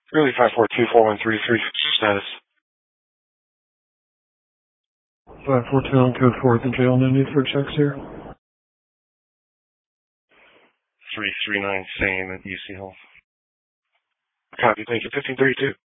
Really 542-4133 status. 542 on code 4 at the jail. No need for checks here. 339 same at UC Health. Copy. Thank you. 1532.